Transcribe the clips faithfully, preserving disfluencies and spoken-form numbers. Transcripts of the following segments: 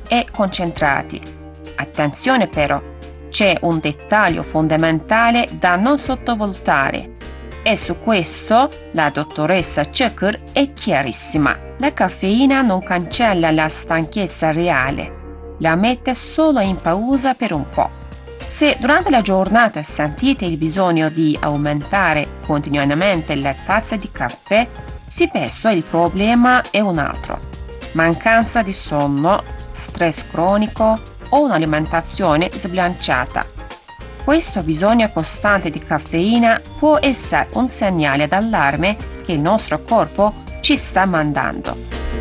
e concentrati. Attenzione però, c'è un dettaglio fondamentale da non sottovalutare. E su questo la dottoressa Çakır è chiarissima. La caffeina non cancella la stanchezza reale, la mette solo in pausa per un po'. Se durante la giornata sentite il bisogno di aumentare continuamente la tazza di caffè, spesso il problema è un altro. Mancanza di sonno, stress cronico o un'alimentazione sbilanciata. Questo bisogno costante di caffeina può essere un segnale d'allarme che il nostro corpo ci sta mandando.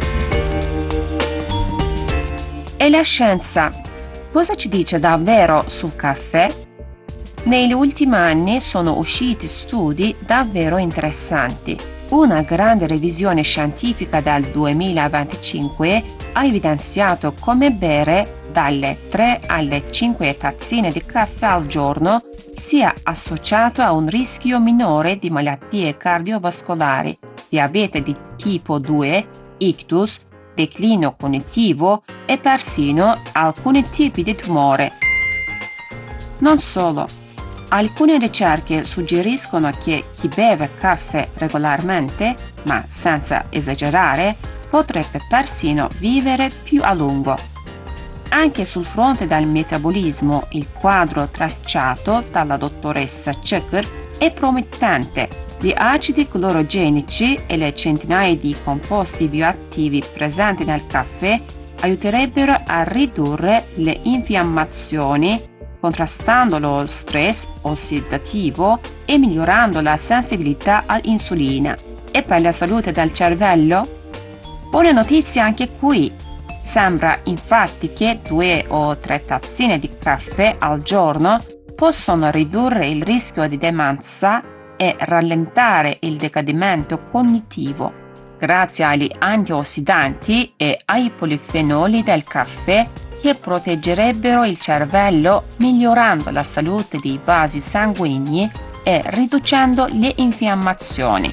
E la scienza cosa ci dice davvero sul caffè? Negli ultimi anni sono usciti studi davvero interessanti. Una grande revisione scientifica del duemilaventicinque ha evidenziato come bere dalle tre alle cinque tazzine di caffè al giorno sia associato a un rischio minore di malattie cardiovascolari, diabete di tipo due, ictus, declino cognitivo e persino alcuni tipi di tumore. Non solo, alcune ricerche suggeriscono che chi beve caffè regolarmente, ma senza esagerare, potrebbe persino vivere più a lungo. Anche sul fronte del metabolismo, il quadro tracciato dalla dottoressa Çakır è promettente. Gli acidi clorogenici e le centinaia di composti bioattivi presenti nel caffè aiuterebbero a ridurre le infiammazioni, contrastando lo stress ossidativo e migliorando la sensibilità all'insulina. E per la salute del cervello? Buone notizie anche qui! Sembra infatti che due o tre tazzine di caffè al giorno possono ridurre il rischio di demenza e rallentare il decadimento cognitivo, grazie agli antiossidanti e ai polifenoli del caffè che proteggerebbero il cervello migliorando la salute dei vasi sanguigni e riducendo le infiammazioni.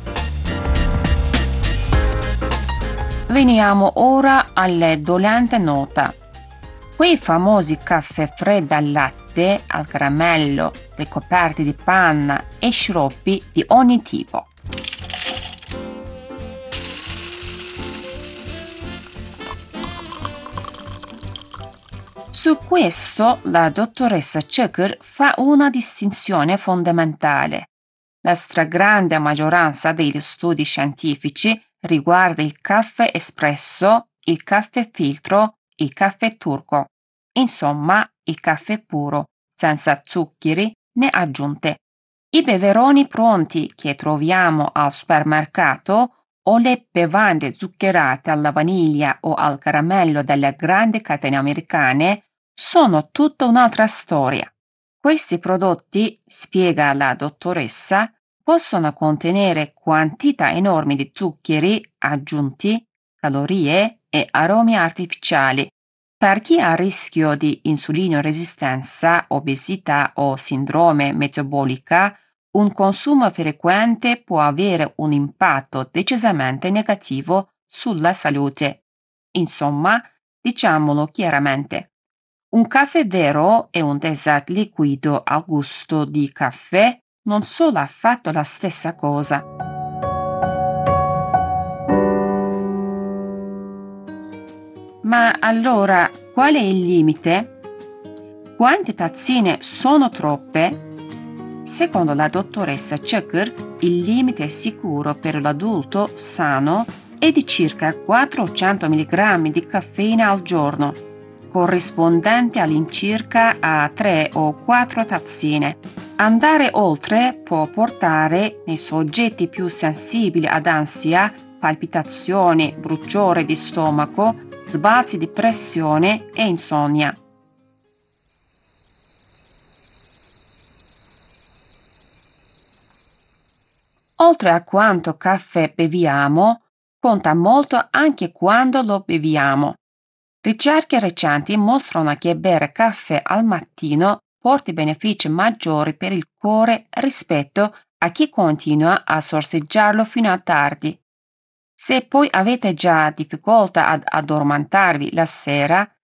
Veniamo ora alle dolente nota. Quei famosi caffè freddi al latte, al caramello, ricoperti di panna e sciroppi di ogni tipo. Su questo la dottoressa Çakır fa una distinzione fondamentale. La stragrande maggioranza degli studi scientifici riguarda il caffè espresso, il caffè filtro, il caffè turco, insomma il caffè puro, senza zuccheri né aggiunte. I beveroni pronti che troviamo al supermercato o le bevande zuccherate alla vaniglia o al caramello delle grandi catene americane sono tutta un'altra storia. Questi prodotti, spiega la dottoressa, possono contenere quantità enormi di zuccheri aggiunti, calorie e aromi artificiali. Per chi ha rischio di insulinoresistenza, obesità o sindrome metabolica, un consumo frequente può avere un impatto decisamente negativo sulla salute. Insomma, diciamolo chiaramente, un caffè vero e un dessert liquido a gusto di caffè non solo ha fatto la stessa cosa. Ma allora, qual è il limite? Quante tazzine sono troppe? Secondo la dottoressa Çakır, il limite sicuro per l'adulto sano è di circa quattrocento milligrammi di caffeina al giorno, corrispondente all'incirca a tre o quattro tazzine. Andare oltre può portare nei soggetti più sensibili ad ansia, palpitazioni, bruciore di stomaco, sbalzi di pressione e insonnia. Oltre a quanto caffè beviamo, conta molto anche quando lo beviamo. Ricerche recenti mostrano che bere caffè al mattino porti benefici maggiori per il cuore rispetto a chi continua a sorseggiarlo fino a tardi. Se poi avete già difficoltà ad addormentarvi la sera,